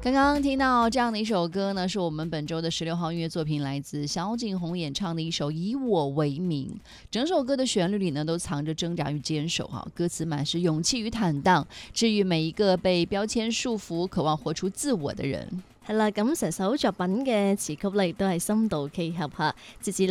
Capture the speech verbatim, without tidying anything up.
刚刚听到这样的一首歌呢，是我们本周的十六号音乐作品，来自萧敬腾演唱的一首《以我为名》。整首歌的旋律里呢，都藏着挣扎与坚守哈，歌詞滿是勇氣與坦蕩，治癒每一個被標籤束縛、渴望活出自我的人。 係啦，咁成首作品嘅詞曲咧，亦都係深度契合嚇，截至